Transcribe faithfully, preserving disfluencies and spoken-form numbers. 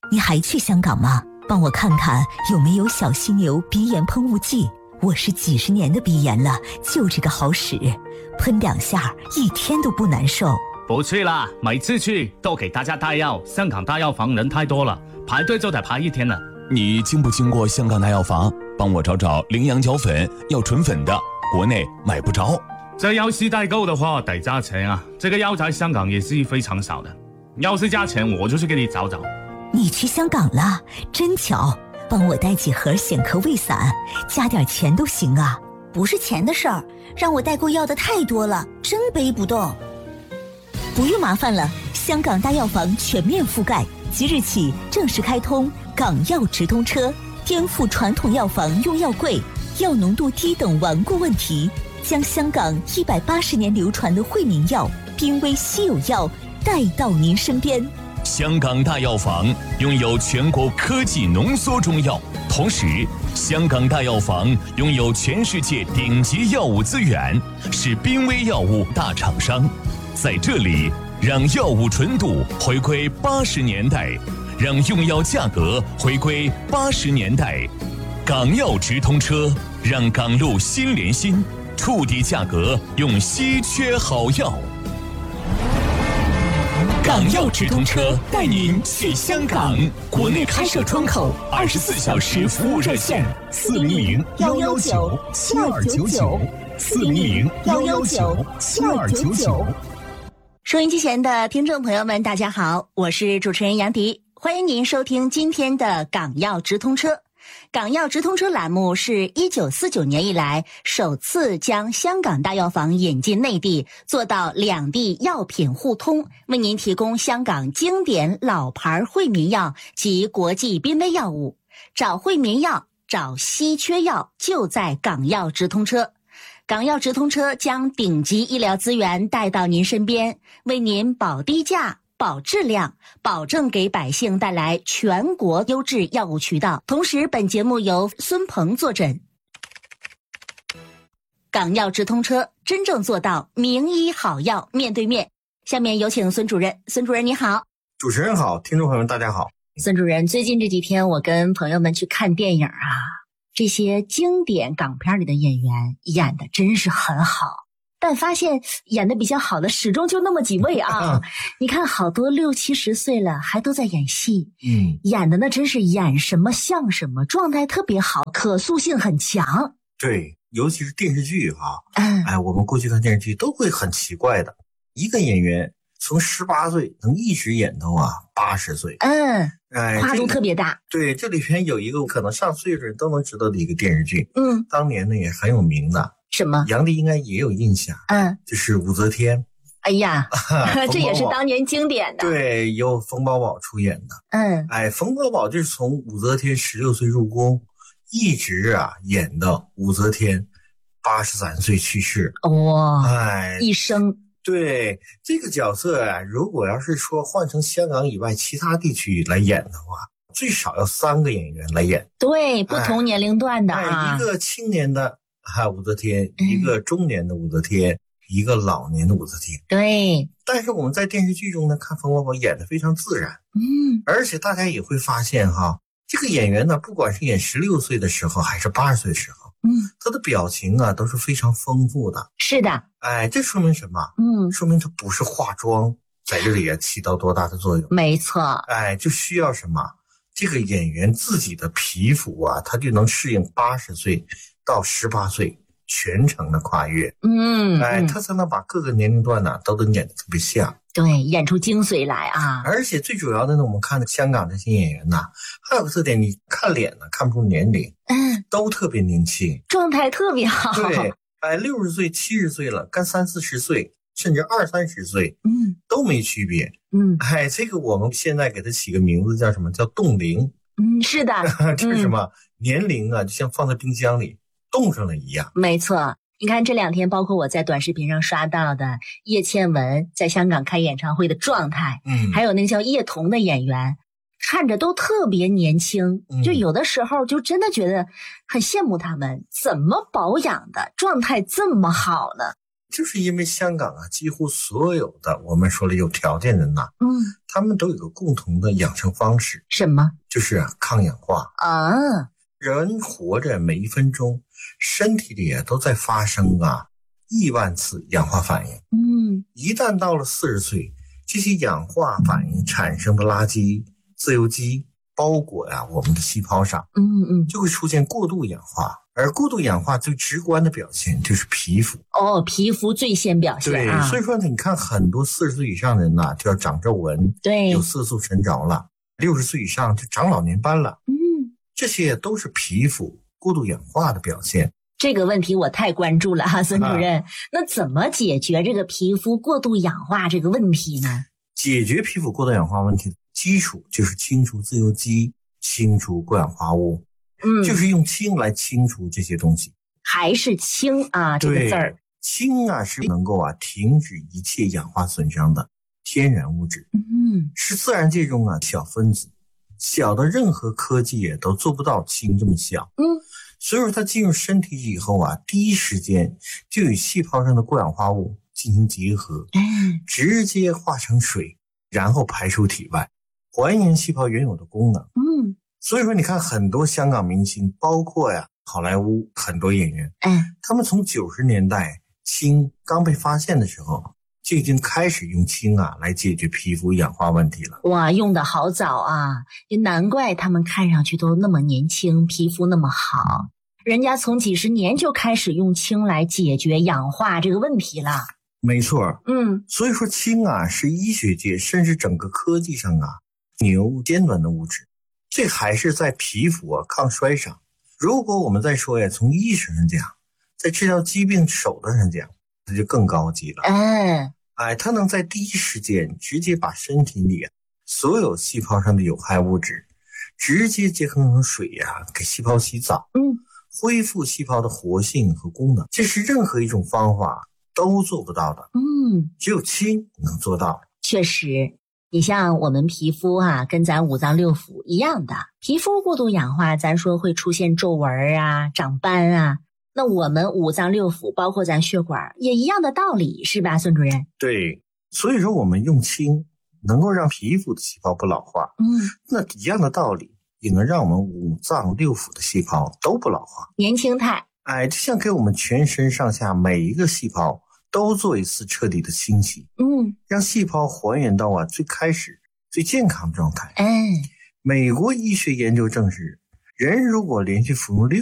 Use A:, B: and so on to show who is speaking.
A: 你还去香港吗？帮我看看有没有小犀牛鼻炎喷雾剂。我是几十年的鼻炎了，就这个好使，喷两下一天都不难受。
B: 不去啦，每次去都给大家带药，香港大药房人太多了，排队就得排一天了。
C: 你经不经过香港大药房？帮我找找羚羊角粉，要纯粉的，国内买不着。
B: 这要是代购的话得加钱啊，这个药在香港也是非常少的，要是加钱我就去给你找找。
A: 你去香港了，真巧，帮我带几盒显科胃散，加点钱都行啊。
D: 不是钱的事儿，让我代购要的太多了，真背不动。
A: 不用麻烦了，香港大药房全面覆盖，即日起正式开通港药直通车，颠覆传统药房用药贵、药浓度低等顽固问题，将香港一百八十年流传的惠民药、濒危稀有药带到您身边。
C: 香港大药房拥有全国科技浓缩中药，同时香港大药房拥有全世界顶级药物资源，是濒危药物大厂商。在这里，让药物纯度回归八十年代，让用药价格回归八十年代。港药直通车，让港路心连心，触底价格用稀缺好药。港药直通车带您去香港，国内开设窗口，二十四小时服务热线：四零零幺幺九七二九九，四零零幺幺九七二九九。
D: 收音机前的听众朋友们，大家好，我是主持人杨迪，欢迎您收听今天的港药直通车。港药直通车栏目是一九四九年以来首次将香港大药房引进内地，做到两地药品互通，为您提供香港经典老牌惠民药及国际濒危药物。找惠民药，找稀缺药，就在港药直通车。港药直通车将顶级医疗资源带到您身边，为您保低价、保质量，保证给百姓带来全国优质药物渠道。同时，本节目由孙鹏坐诊。港药直通车真正做到名医好药面对面。下面有请孙主任。孙主任你好。
E: 主持人好，听众朋友们大家好。
D: 孙主任，最近这几天我跟朋友们去看电影啊，这些经典港片里的演员演的真是很好，但发现演的比较好的始终就那么几位啊。你看好多六七十岁了还都在演戏，嗯，演的那真是演什么像什么，状态特别好，可塑性很强。
E: 对，尤其是电视剧哈、啊，嗯，哎，我们过去看电视剧都会很奇怪的，一个演员从十八岁能一直演到啊八十岁，
D: 嗯，
E: 哎，
D: 跨度特别大。
E: 对，这里边有一个可能上岁数人都能知道的一个电视剧，
D: 嗯，
E: 当年呢也很有名的。
D: 什么？
E: 杨迪应该也有印象，嗯，就是武则天。
D: 哎呀，这也是当年经典的。
E: 对，由冯宝宝出演的。嗯，哎，冯宝宝就是从武则天十六岁入宫，一直啊演到武则天八十三岁去世。
D: 哇，哎，一生。
E: 对，这个角色啊，如果要是说换成香港以外其他地区来演的话，最少要三个演员来演。
D: 对，不同年龄段的啊，
E: 哎、一个青年的啊武则天，嗯、一个中年的武则天，一个老年的武则天。
D: 对，
E: 但是我们在电视剧中呢，看冯宝宝演得非常自然，嗯，而且大家也会发现哈，这个演员呢，不管是演十六岁的时候还是八十岁的时候，嗯，他的表情啊都是非常丰富的。
D: 是的，
E: 哎，这说明什么？嗯，说明他不是化妆在这里啊起到多大的作用。
D: 没错，
E: 哎，就需要什么？这个演员自己的皮肤啊，他就能适应八十岁到十八岁全程的跨越。嗯，哎，他才能把各个年龄段呢、啊、都能演得特别像。
D: 对，演出精髓来啊！
E: 而且最主要的呢，我们看的香港这些演员呐，还有个特点，你看脸呢看不出年龄，嗯，都特别年轻，
D: 状态特别好。
E: 对，哎，六十岁、七十岁了，跟三四十岁，甚至二三十岁，嗯，都没区别。嗯，哎，这个我们现在给他起个名字叫什么？叫冻龄。
D: 嗯，是的，
E: 这是什么？嗯、年龄啊，就像放在冰箱里冻上了一样。
D: 没错。你看这两天，包括我在短视频上刷到的叶倩文在香港开演唱会的状态，嗯，还有那个叫叶童的演员，看着都特别年轻，嗯，就有的时候就真的觉得很羡慕他们怎么保养的，状态这么好呢？
E: 就是因为香港啊，几乎所有的我们说了有条件人呐、啊，
D: 嗯，
E: 他们都有个共同的养生方式，
D: 什么？
E: 就是啊，抗氧化
D: 啊。
E: 人活着每一分钟，身体里啊都在发生啊亿万次氧化反应。
D: 嗯，
E: 一旦到了四十岁，这些氧化反应产生的垃圾、自由基包裹呀、啊、我们的细胞上，
D: 嗯嗯，
E: 就会出现过度氧化。而过度氧化最直观的表现就是皮肤。
D: 哦，皮肤最先表现啊。
E: 对，所以说你看很多四十岁以上的人呐、啊，就要长皱纹，
D: 对，
E: 有色素沉着了；六十岁以上就长老年斑了。
D: 嗯，
E: 这些都是皮肤过度氧化的表现。
D: 这个问题我太关注了哈，孙主任。啊、那怎么解决这个皮肤过度氧化这个问题呢？
E: 解决皮肤过度氧化问题的基础就是清除自由基，清除过氧化物。嗯，就是用氢来清除这些东西，
D: 还是氢啊？这个字儿，
E: 氢啊是能够啊停止一切氧化损伤的天然物质。
D: 嗯，
E: 是自然界中啊小分子，小的任何科技也都做不到氢这么小。
D: 嗯，
E: 所以说它进入身体以后啊，第一时间就与细胞上的过氧化物进行结合，
D: 嗯，
E: 直接化成水，然后排出体外，还原细胞原有的功能。
D: 嗯。
E: 所以说你看很多香港明星，包括呀好莱坞很多演员，
D: 嗯，
E: 他们从九十年代氢刚被发现的时候就已经开始用氢啊来解决皮肤氧化问题了。
D: 哇，用得好早啊，也难怪他们看上去都那么年轻，皮肤那么好。人家从几十年就开始用氢来解决氧化这个问题了。
E: 没错，
D: 嗯，
E: 所以说氢啊是医学界甚至整个科技上啊牛尖端的物质。这还是在皮肤啊抗衰上。如果我们再说呀，从医学上讲，在治疗疾病手段上讲，这就更高级了。
D: 嗯，
E: 哎，它能在第一时间直接把身体里啊所有细胞上的有害物质直接结合成水呀、啊，给细胞洗澡，
D: 嗯，
E: 恢复细胞的活性和功能。这是任何一种方法都做不到的。
D: 嗯，
E: 只有氢能做到。
D: 确实。你像我们皮肤啊，跟咱五脏六腑一样的，皮肤过度氧化，咱说会出现皱纹啊、长斑啊。那我们五脏六腑，包括咱血管，也一样的道理，是吧，孙主任？
E: 对，所以说我们用氢能够让皮肤的细胞不老化，
D: 嗯，
E: 那一样的道理也能让我们五脏六腑的细胞都不老化，
D: 年轻态。
E: 哎，就像给我们全身上下每一个细胞都做一次彻底的清洗，
D: 嗯，
E: 让细胞还原到啊最开始最健康的状态。
D: 哎，
E: 美国医学研究证实，人如果连续服用六